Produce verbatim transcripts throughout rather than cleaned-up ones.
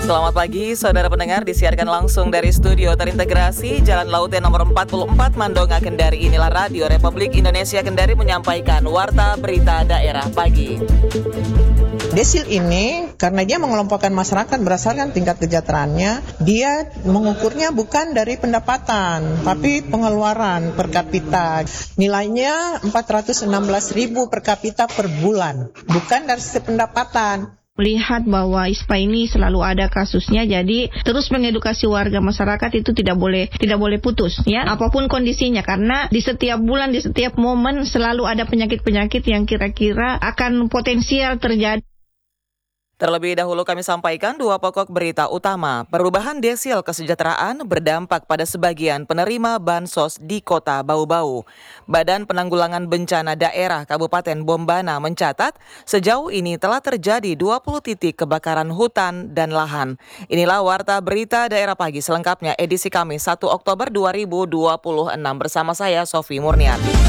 Selamat pagi, saudara pendengar, disiarkan langsung dari studio terintegrasi Jalan Laut nomor empat puluh empat Mandonga, Kendari. Inilah Radio Republik Indonesia Kendari menyampaikan Warta Berita Daerah Pagi. Desil ini karena dia mengelompokkan masyarakat berdasarkan tingkat kesejahteraannya, dia mengukurnya bukan dari pendapatan, tapi pengeluaran per kapita. Nilainya empat ratus enam belas ribu per kapita per bulan, bukan dari sisi pendapatan. Melihat bahwa I S P A ini selalu ada kasusnya, jadi terus mengedukasi warga masyarakat itu tidak boleh tidak boleh putus ya, apapun kondisinya, karena di setiap bulan, di setiap momen selalu ada penyakit-penyakit yang kira-kira akan potensial terjadi. Terlebih dahulu kami sampaikan dua pokok berita utama. Perubahan desil kesejahteraan berdampak pada sebagian penerima bansos di Kota Bau-Bau. Badan Penanggulangan Bencana Daerah Kabupaten Bombana mencatat sejauh ini telah terjadi dua puluh titik kebakaran hutan dan lahan. Inilah Warta Berita Daerah Pagi selengkapnya edisi Kamis satu Oktober dua ribu dua puluh enam bersama saya Sofi Murniati.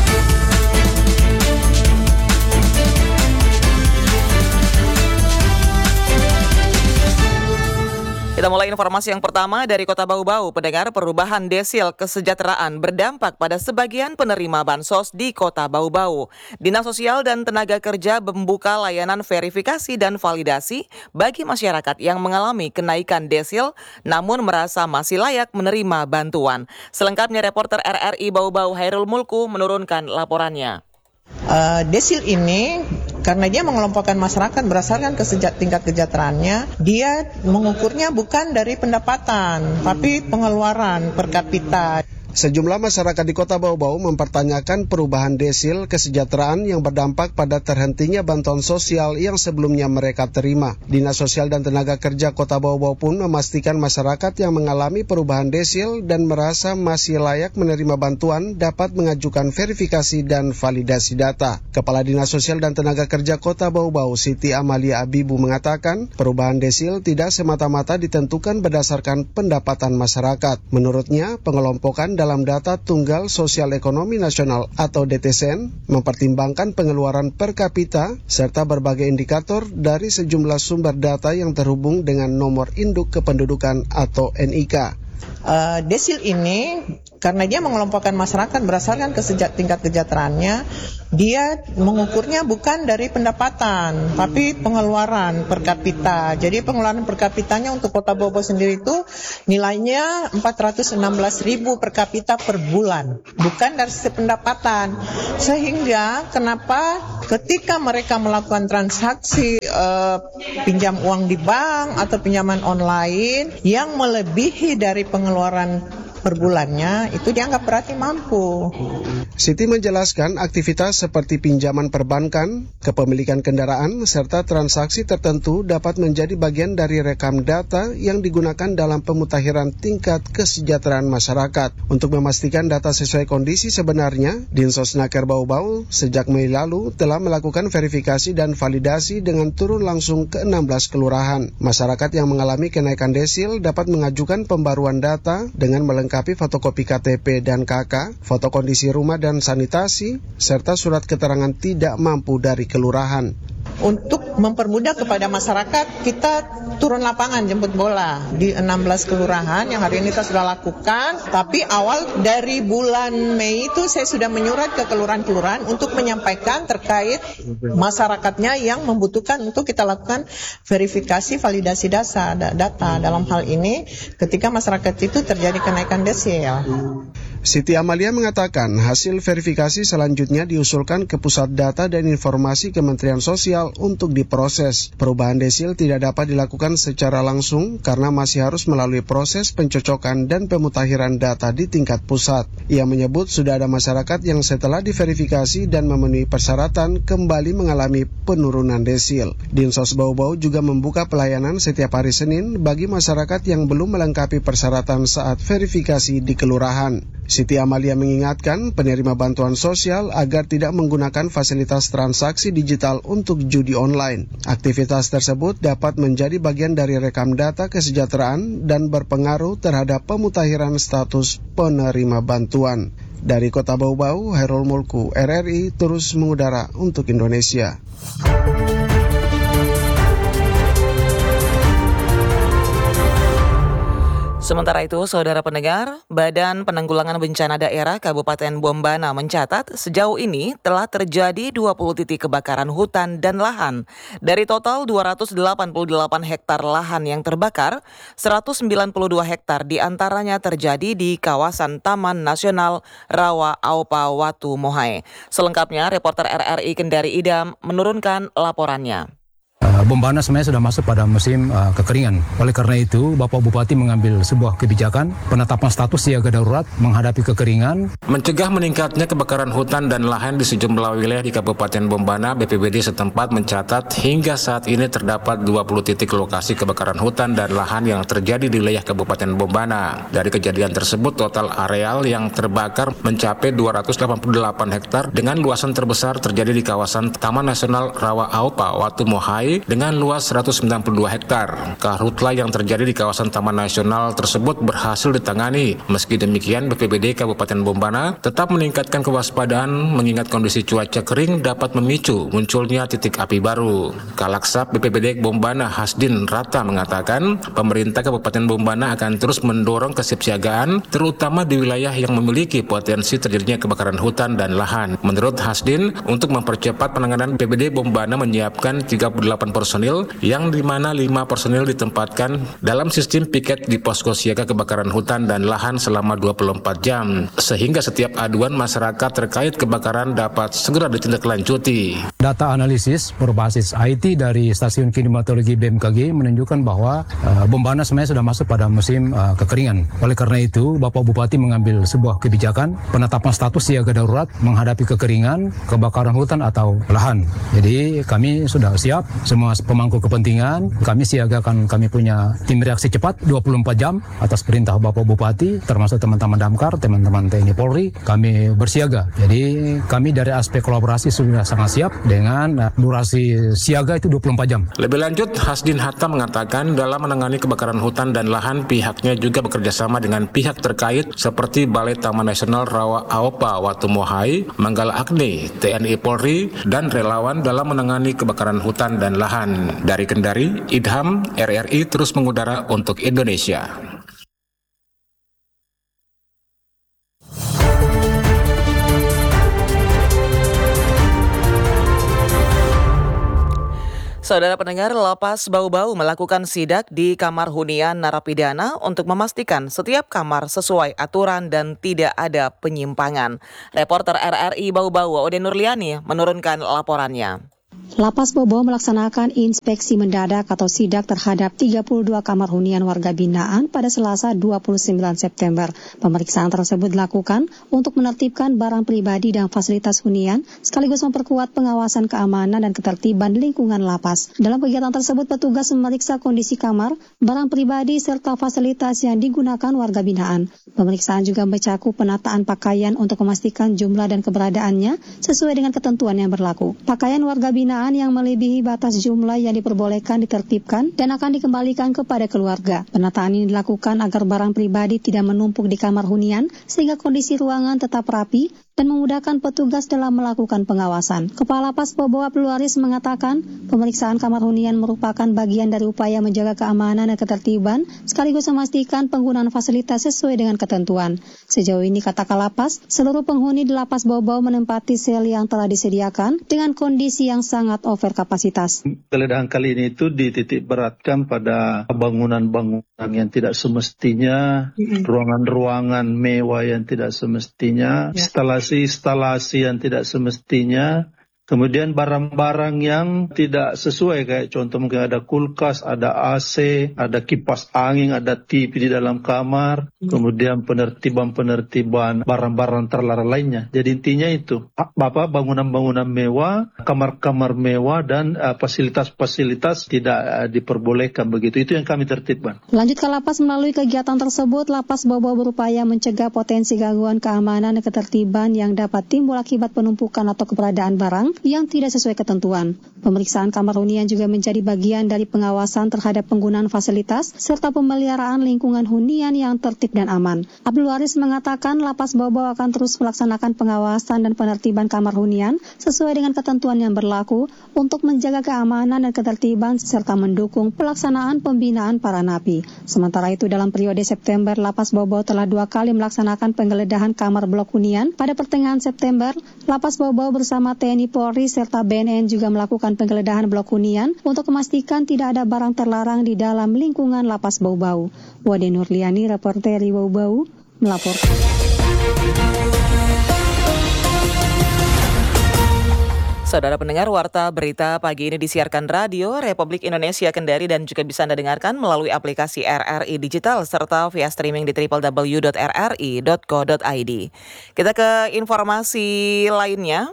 Kita mulai informasi yang pertama dari Kota Bau-Bau. Pendengar, perubahan desil kesejahteraan berdampak pada sebagian penerima bansos di Kota Bau-Bau. Dinas Sosial dan Tenaga Kerja membuka layanan verifikasi dan validasi bagi masyarakat yang mengalami kenaikan desil namun merasa masih layak menerima bantuan. Selengkapnya reporter R R I Bau-Bau Hairul Mulku menurunkan laporannya. Uh, desil ini karena dia mengelompokkan masyarakat berdasarkan kesejat, tingkat kesejahteraannya, dia mengukurnya bukan dari pendapatan, tapi pengeluaran per kapita. Sejumlah masyarakat di Kota Bau-Bau mempertanyakan perubahan desil kesejahteraan yang berdampak pada terhentinya bantuan sosial yang sebelumnya mereka terima. Dinas Sosial dan Tenaga Kerja Kota Bau-Bau pun memastikan masyarakat yang mengalami perubahan desil dan merasa masih layak menerima bantuan dapat mengajukan verifikasi dan validasi data. Kepala Dinas Sosial dan Tenaga Kerja Kota Bau-Bau, Siti Amalia Abibu, mengatakan perubahan desil tidak semata-mata ditentukan berdasarkan pendapatan masyarakat. Menurutnya, pengelompokan dalam data Tunggal Sosial Ekonomi Nasional atau D T S E N mempertimbangkan pengeluaran per kapita serta berbagai indikator dari sejumlah sumber data yang terhubung dengan nomor induk kependudukan atau N I K. Uh, desil ini karena dia mengelompokkan masyarakat berdasarkan kesejat, tingkat kesejahteraannya, dia mengukurnya bukan dari pendapatan, tapi pengeluaran per kapita. Jadi pengeluaran per kapitanya untuk Kota Bau-Bau sendiri itu nilainya empat ratus enam belas ribu per kapita per bulan, bukan dari sisi pendapatan. Sehingga kenapa ketika mereka melakukan transaksi uh, pinjam uang di bank atau pinjaman online yang melebihi dari pengeluaran per bulannya, itu dianggap berarti mampu. Siti menjelaskan aktivitas seperti pinjaman perbankan, kepemilikan kendaraan, serta transaksi tertentu dapat menjadi bagian dari rekam data yang digunakan dalam pemutakhiran tingkat kesejahteraan masyarakat. Untuk memastikan data sesuai kondisi sebenarnya, Dinsosnaker Bau-Bau sejak Mei lalu telah melakukan verifikasi dan validasi dengan turun langsung ke enam belas kelurahan. Masyarakat yang mengalami kenaikan desil dapat mengajukan pembaruan data dengan melengkapi fotokopi K T P dan K K, foto kondisi rumah dan sanitasi, serta surat keterangan tidak mampu dari kelurahan. Untuk mempermudah kepada masyarakat, kita turun lapangan jemput bola di enam belas kelurahan yang hari ini kita sudah lakukan. Tapi awal dari bulan Mei itu saya sudah menyurat ke kelurahan-kelurahan untuk menyampaikan terkait masyarakatnya yang membutuhkan untuk kita lakukan verifikasi validasi data. data. Dalam hal ini ketika masyarakat itu terjadi kenaikan desil. Siti Amalia mengatakan hasil verifikasi selanjutnya diusulkan ke Pusat Data dan Informasi Kementerian Sosial untuk diproses. Perubahan desil tidak dapat dilakukan secara langsung karena masih harus melalui proses pencocokan dan pemutakhiran data di tingkat pusat. Ia menyebut sudah ada masyarakat yang setelah diverifikasi dan memenuhi persyaratan kembali mengalami penurunan desil. Dinsos Bau-Bau juga membuka pelayanan setiap hari Senin bagi masyarakat yang belum melengkapi persyaratan saat verifikasi di kelurahan. Siti Amalia mengingatkan penerima bantuan sosial agar tidak menggunakan fasilitas transaksi digital untuk judi online. Aktivitas tersebut dapat menjadi bagian dari rekam data kesejahteraan dan berpengaruh terhadap pemutakhiran status penerima bantuan. Dari Kota Bau-Bau, Hairul Mulku, R R I terus mengudara untuk Indonesia. Sementara itu, saudara pendengar, Badan Penanggulangan Bencana Daerah Kabupaten Bombana mencatat sejauh ini telah terjadi dua puluh titik kebakaran hutan dan lahan. Dari total dua ratus delapan puluh delapan hektar lahan yang terbakar, seratus sembilan puluh dua hektar diantaranya terjadi di kawasan Taman Nasional Rawa Aupa Watu Mohai. Selengkapnya, reporter R R I Kendari Idam menurunkan laporannya. Bombana sebenarnya sudah masuk pada musim uh, kekeringan. Oleh karena itu, Bapak Bupati mengambil sebuah kebijakan penetapan status siaga darurat menghadapi kekeringan. Mencegah meningkatnya kebakaran hutan dan lahan di sejumlah wilayah di Kabupaten Bombana, B P B D setempat mencatat hingga saat ini terdapat dua puluh titik lokasi kebakaran hutan dan lahan yang terjadi di wilayah Kabupaten Bombana. Dari kejadian tersebut, total areal yang terbakar mencapai dua ratus delapan puluh delapan hektar dengan luasan terbesar terjadi di kawasan Taman Nasional Rawa Aupa Watu Mohai dengan luas seratus sembilan puluh dua hektar. Karhutla yang terjadi di kawasan Taman Nasional tersebut berhasil ditangani. Meski demikian, B P B D Kabupaten Bombana tetap meningkatkan kewaspadaan mengingat kondisi cuaca kering dapat memicu munculnya titik api baru. Kalaksab B P B D Bombana Hasdin Rata mengatakan, pemerintah Kabupaten Bombana akan terus mendorong kesiapsiagaan terutama di wilayah yang memiliki potensi terjadinya kebakaran hutan dan lahan. Menurut Hasdin, untuk mempercepat penanganan, B P B D Bombana menyiapkan tiga puluh delapan personil yang dimana lima personil ditempatkan dalam sistem piket di posko siaga kebakaran hutan dan lahan selama dua puluh empat jam sehingga setiap aduan masyarakat terkait kebakaran dapat segera ditindaklanjuti. Data analisis berbasis I T dari Stasiun Klimatologi B M K G menunjukkan bahwa uh, Bombana sebenarnya sudah masuk pada musim uh, kekeringan. Oleh karena itu, Bapak Bupati mengambil sebuah kebijakan penetapan status siaga darurat menghadapi kekeringan, kebakaran hutan atau lahan. Jadi kami sudah siap. Semua pemangku kepentingan, kami siagakan, kami punya tim reaksi cepat dua puluh empat jam atas perintah Bapak Bupati, termasuk teman-teman Damkar, teman-teman T N I Polri, kami bersiaga. Jadi kami dari aspek kolaborasi sudah sangat siap dengan durasi siaga itu dua puluh empat jam. Lebih lanjut, Hasdin Hatta mengatakan dalam menangani kebakaran hutan dan lahan, pihaknya juga bekerjasama dengan pihak terkait seperti Balai Taman Nasional Rawa Aupa Watu Mohai, Manggala Agni, T N I Polri, dan relawan dalam menangani kebakaran hutan dan lahan. Dari Kendari, Idham, R R I terus mengudara untuk Indonesia. Saudara pendengar, Lapas Bau-Bau melakukan sidak di kamar hunian narapidana untuk memastikan setiap kamar sesuai aturan dan tidak ada penyimpangan. Reporter R R I Bau-Bau, Ode Nurliani, menurunkan laporannya. Lapas Bau-Bau melaksanakan inspeksi mendadak atau sidak terhadap tiga puluh dua kamar hunian warga binaan pada Selasa dua puluh sembilan September. Pemeriksaan tersebut dilakukan untuk menertibkan barang pribadi dan fasilitas hunian, sekaligus memperkuat pengawasan keamanan dan ketertiban di lingkungan lapas. Dalam kegiatan tersebut, petugas memeriksa kondisi kamar, barang pribadi, serta fasilitas yang digunakan warga binaan. Pemeriksaan juga mencakup penataan pakaian untuk memastikan jumlah dan keberadaannya sesuai dengan ketentuan yang berlaku. Pakaian warga binaan yang melebihi batas jumlah yang diperbolehkan ditertibkan dan akan dikembalikan kepada keluarga. Penataan ini dilakukan agar barang pribadi tidak menumpuk di kamar hunian sehingga kondisi ruangan tetap rapi dan memudahkan petugas dalam melakukan pengawasan. Kepala Lapas Bau-Bau Abdul Waris mengatakan, pemeriksaan kamar hunian merupakan bagian dari upaya menjaga keamanan dan ketertiban, sekaligus memastikan penggunaan fasilitas sesuai dengan ketentuan. Sejauh ini, kata Kalapas, seluruh penghuni di Lapas Bau-Bau menempati sel yang telah disediakan dengan kondisi yang sangat over kapasitas. Geledahan kali ini itu dititik beratkan pada bangunan-bangunan yang tidak semestinya, ruangan-ruangan mewah yang tidak semestinya, instalasi-instalasi yang tidak semestinya, kemudian barang-barang yang tidak sesuai, kayak contoh mungkin ada kulkas, ada A C, ada kipas angin, ada T V di dalam kamar, kemudian penertiban-penertiban barang-barang terlarang lainnya. Jadi intinya itu, apa bangunan-bangunan mewah, kamar-kamar mewah, dan uh, fasilitas-fasilitas tidak uh, diperbolehkan begitu. Itu yang kami tertibkan. Lanjut ke Lapas, melalui kegiatan tersebut, Lapas Bau-Bau berupaya mencegah potensi gangguan keamanan dan ketertiban yang dapat timbul akibat penumpukan atau keberadaan barang yang tidak sesuai ketentuan. Pemeriksaan kamar hunian juga menjadi bagian dari pengawasan terhadap penggunaan fasilitas serta pemeliharaan lingkungan hunian yang tertib dan aman. Abdul Waris mengatakan Lapas Bau-Bau akan terus melaksanakan pengawasan dan penertiban kamar hunian sesuai dengan ketentuan yang berlaku untuk menjaga keamanan dan ketertiban serta mendukung pelaksanaan pembinaan para napi. Sementara itu dalam periode September, Lapas Bau-Bau telah dua kali melaksanakan penggeledahan kamar blok hunian. Pada pertengahan September, Lapas Bau-Bau bersama T N I Polri serta B N N juga melakukan penggeledahan blok hunian untuk memastikan tidak ada barang terlarang di dalam lingkungan Lapas Bau-Bau. Wade Nurliani, reporter Bau-Bau, melaporkan. Saudara pendengar, Warta Berita pagi ini disiarkan Radio Republik Indonesia Kendari dan juga bisa Anda dengarkan melalui aplikasi R R I Digital serta via streaming di w w w dot r r i dot co dot i d. Kita ke informasi lainnya.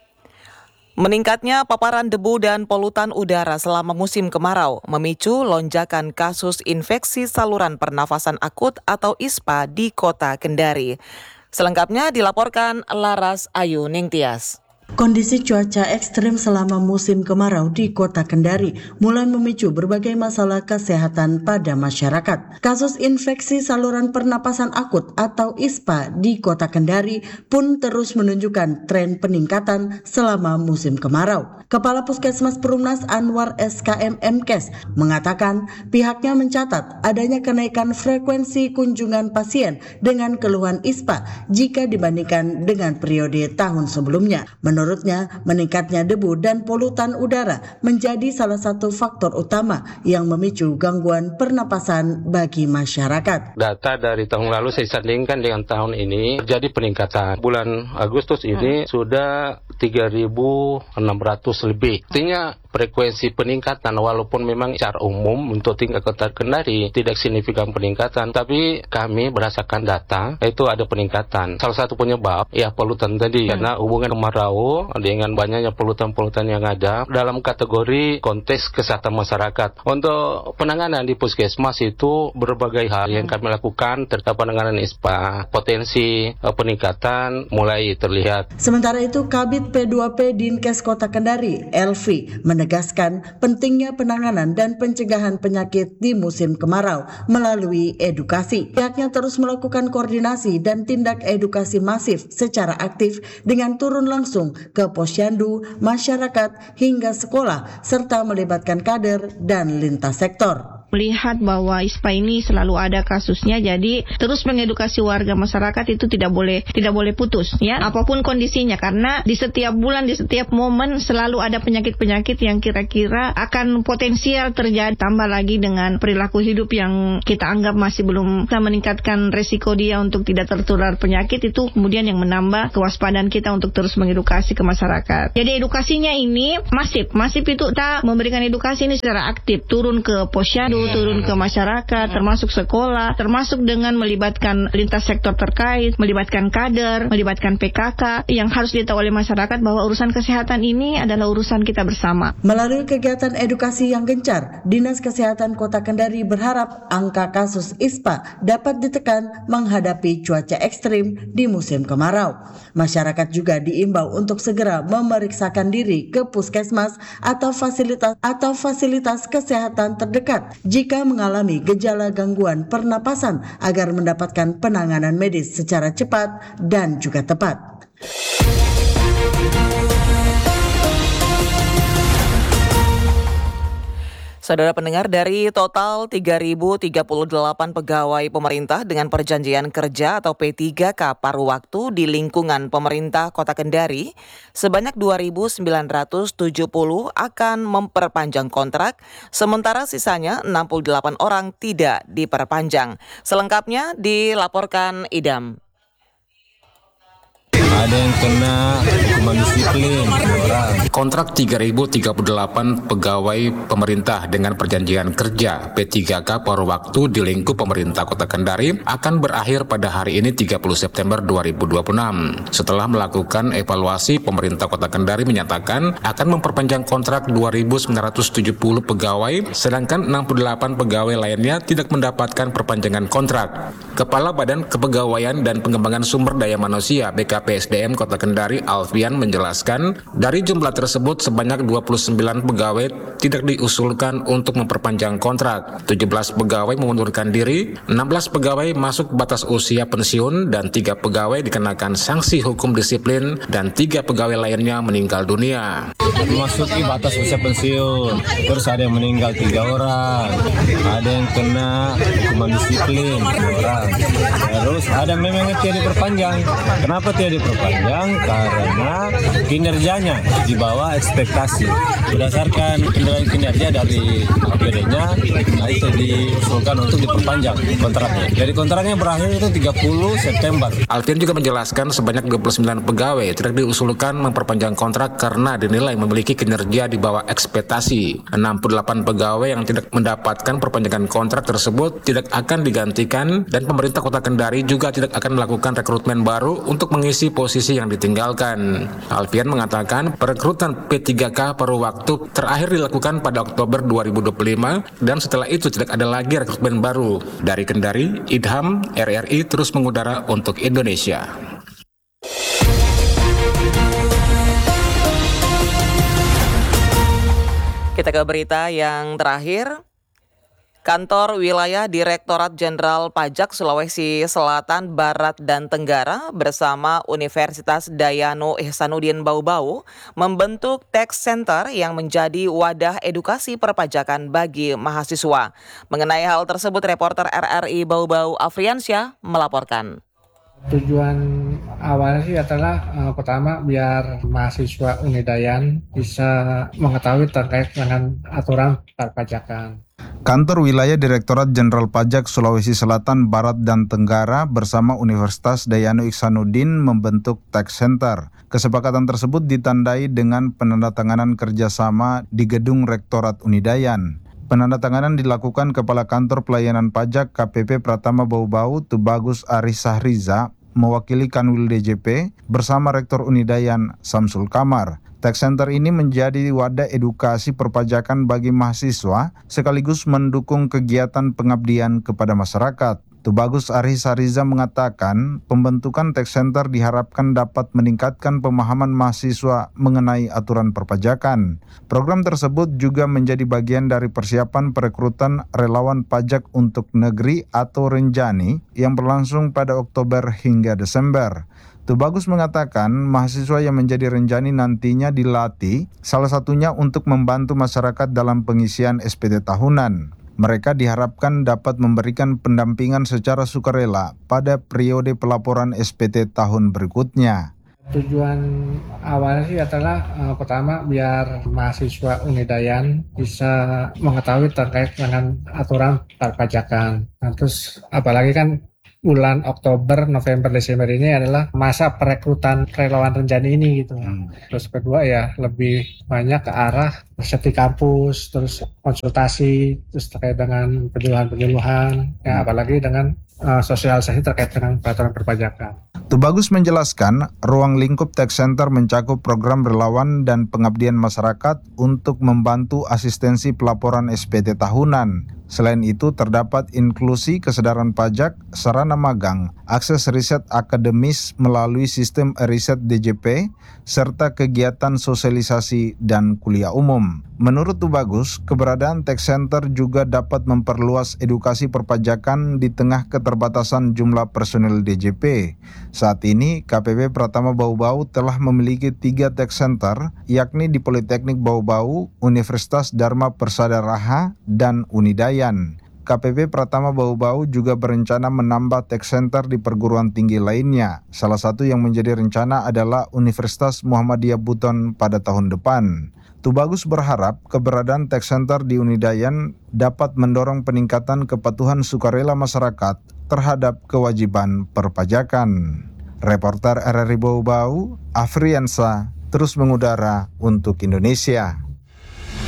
Meningkatnya paparan debu dan polutan udara selama musim kemarau memicu lonjakan kasus infeksi saluran pernafasan akut atau I S P A di Kota Kendari. Selengkapnya dilaporkan Laras Ayu Ningtyas. Kondisi cuaca ekstrim selama musim kemarau di Kota Kendari mulai memicu berbagai masalah kesehatan pada masyarakat. Kasus infeksi saluran pernapasan akut atau I S P A di Kota Kendari pun terus menunjukkan tren peningkatan selama musim kemarau. Kepala Puskesmas Perumnas Anwar S K M Mkes mengatakan pihaknya mencatat adanya kenaikan frekuensi kunjungan pasien dengan keluhan I S P A jika dibandingkan dengan periode tahun sebelumnya. Menurutnya, meningkatnya debu dan polutan udara menjadi salah satu faktor utama yang memicu gangguan pernapasan bagi masyarakat. Data dari tahun lalu saya sandingkan dengan tahun ini terjadi peningkatan. Bulan Agustus ini hmm. sudah tiga ribu enam ratus lebih. Artinya frekuensi peningkatan walaupun memang secara umum untuk tingkat Kota Kendari tidak signifikan peningkatan, tapi kami berdasarkan data itu ada peningkatan. Salah satu penyebab ya polutan tadi hmm. karena hubungan kemarau dengan banyaknya polutan-polutan yang ada dalam kategori konteks kesehatan masyarakat. Untuk penanganan di Puskesmas itu berbagai hal yang kami lakukan terkait penanganan I S P A. Potensi uh, peningkatan mulai terlihat. Sementara itu Kabid P dua P Dinkes Kota Kendari, Elvi, menegaskan pentingnya penanganan dan pencegahan penyakit di musim kemarau melalui edukasi. Pihaknya terus melakukan koordinasi dan tindak edukasi masif secara aktif dengan turun langsung ke posyandu, masyarakat, hingga sekolah, serta melibatkan kader dan lintas sektor. Melihat bahwa I S P A ini selalu ada kasusnya, jadi terus mengedukasi warga masyarakat itu tidak boleh tidak boleh putus ya, apapun kondisinya, karena di setiap bulan, di setiap momen selalu ada penyakit-penyakit yang kira-kira akan potensial terjadi, tambah lagi dengan perilaku hidup yang kita anggap masih belum bisa meningkatkan resiko dia untuk tidak tertular penyakit, itu kemudian yang menambah kewaspadaan kita untuk terus mengedukasi ke masyarakat. Jadi edukasinya ini masif, masif itu kita memberikan edukasi ini secara aktif, turun ke posyandu, turun ke masyarakat, termasuk sekolah, termasuk dengan melibatkan lintas sektor terkait, melibatkan kader, melibatkan P K K, yang harus ditahu oleh masyarakat bahwa urusan kesehatan ini adalah urusan kita bersama. Melalui kegiatan edukasi yang gencar, Dinas Kesehatan Kota Kendari berharap angka kasus I S P A dapat ditekan menghadapi cuaca ekstrim di musim kemarau. Masyarakat juga diimbau untuk segera memeriksakan diri ke puskesmas atau fasilitas atau fasilitas kesehatan terdekat jika mengalami gejala gangguan pernapasan agar mendapatkan penanganan medis secara cepat dan juga tepat. Saudara pendengar, dari total tiga ribu tiga puluh delapan pegawai pemerintah dengan perjanjian kerja atau P tiga K paruh waktu di lingkungan pemerintah Kota Kendari, sebanyak dua ribu sembilan ratus tujuh puluh akan memperpanjang kontrak, sementara sisanya enam puluh delapan orang tidak diperpanjang. Selengkapnya dilaporkan Idam. Ada yang kena hukuman disiplin. Kontrak tiga ribu tiga puluh delapan pegawai pemerintah dengan perjanjian kerja P tiga K paruh waktu di lingkup pemerintah Kota Kendari akan berakhir pada hari ini tiga puluh September dua ribu dua puluh enam. Setelah melakukan evaluasi, pemerintah Kota Kendari menyatakan akan memperpanjang kontrak dua ribu sembilan ratus tujuh puluh pegawai, sedangkan enam puluh delapan pegawai lainnya tidak mendapatkan perpanjangan kontrak. Kepala Badan Kepegawaian dan Pengembangan Sumber Daya Manusia B K P S D M Kota Kendari Alfian menjelaskan, dari jumlah tersebut sebanyak dua puluh sembilan pegawai tidak diusulkan untuk memperpanjang kontrak, tujuh belas pegawai mengundurkan diri, enam belas pegawai masuk batas usia pensiun, dan tiga pegawai dikenakan sanksi hukum disiplin, dan tiga pegawai lainnya meninggal dunia. Memasuki batas usia pensiun, terus ada yang meninggal tiga orang, ada yang kena hukuman disiplin orang, terus ada memang yang tidak diperpanjang. Kenapa tidak diperpanjang? Karena kinerjanya di bawah ekspektasi. Berdasarkan penilaian kinerja dari A P D-nya, nah itu diusulkan untuk diperpanjang kontraknya. Jadi kontraknya berakhir itu tiga puluh September. Alfian juga menjelaskan sebanyak dua puluh sembilan pegawai tidak diusulkan memperpanjang kontrak karena dinilai memiliki kinerja di bawah ekspektasi. enam puluh delapan pegawai yang tidak mendapatkan perpanjangan kontrak tersebut tidak akan digantikan, dan pemerintah Kota Kendari juga tidak akan melakukan rekrutmen baru untuk mengisi posisi yang ditinggalkan. Alfian mengatakan perekrutan P tiga K paruh waktu terakhir dilakukan pada Oktober dua ribu dua puluh lima, dan setelah itu tidak ada lagi rekrutmen baru. Dari Kendari, Idham, R R I terus mengudara untuk Indonesia. Kita ke berita yang terakhir. Kantor Wilayah Direktorat Jenderal Pajak Sulawesi Selatan, Barat, dan Tenggara bersama Universitas Dayanu Ihsanuddin Bau-Bau membentuk Tax Center yang menjadi wadah edukasi perpajakan bagi mahasiswa. Mengenai hal tersebut, reporter R R I Bau-Bau Afriansyah melaporkan. Tujuan awalnya sih adalah uh, pertama biar mahasiswa Unidayan bisa mengetahui terkait dengan aturan perpajakan. Kantor Wilayah Direktorat Jenderal Pajak Sulawesi Selatan, Barat, dan Tenggara bersama Universitas Dayanu Ihsanuddin membentuk Tax Center. Kesepakatan tersebut ditandai dengan penandatanganan kerjasama di Gedung Rektorat Unidayan. Penandatanganan dilakukan Kepala Kantor Pelayanan Pajak K P P Pratama Bau-Bau Tubagus Arissa Riza mewakili Kanwil D J P bersama Rektor Unidayan Samsul Kamar. Tax Center ini menjadi wadah edukasi perpajakan bagi mahasiswa sekaligus mendukung kegiatan pengabdian kepada masyarakat. Tubagus Arissa Riza mengatakan pembentukan Tax Center diharapkan dapat meningkatkan pemahaman mahasiswa mengenai aturan perpajakan. Program tersebut juga menjadi bagian dari persiapan perekrutan relawan pajak untuk negeri atau Renjani yang berlangsung pada Oktober hingga Desember. Tubagus mengatakan mahasiswa yang menjadi Renjani nantinya dilatih salah satunya untuk membantu masyarakat dalam pengisian S P T tahunan. Mereka diharapkan dapat memberikan pendampingan secara sukarela pada periode pelaporan S P T tahun berikutnya. Tujuan awalnya sih adalah uh, pertama biar mahasiswa Unidayan bisa mengetahui terkait dengan aturan perpajakan. Nah, terus apalagi kan bulan Oktober, November, Desember ini adalah masa perekrutan relawan Renjani ini gitu. Hmm. Terus kedua ya lebih banyak ke arah riset di kampus, terus konsultasi, terus terkait dengan penyuluhan-penyuluhan, hmm. ya apalagi dengan uh, sosialisasi terkait dengan peraturan perpajakan. Tubagus menjelaskan, ruang lingkup Tax Center mencakup program relawan dan pengabdian masyarakat untuk membantu asistensi pelaporan S P T tahunan. Selain itu, terdapat inklusi kesadaran pajak, sarana magang, akses riset akademis melalui sistem riset D J P, serta kegiatan sosialisasi dan kuliah umum. Menurut Tubagus, keberadaan Tax Center juga dapat memperluas edukasi perpajakan di tengah keterbatasan jumlah personil D J P. Saat ini, K P P Pratama Bau-Bau telah memiliki tiga Tax Center, yakni di Politeknik Bau-Bau, Universitas Dharma Persada Raha, dan Unidayan. K P P Pratama Bau-Bau juga berencana menambah Tax Center di perguruan tinggi lainnya. Salah satu yang menjadi rencana adalah Universitas Muhammadiyah Buton pada tahun depan. Tubagus berharap keberadaan Tax Center di Unidayan dapat mendorong peningkatan kepatuhan sukarela masyarakat terhadap kewajiban perpajakan. Reporter R R I Bau-Bau, Afriansa, terus mengudara untuk Indonesia.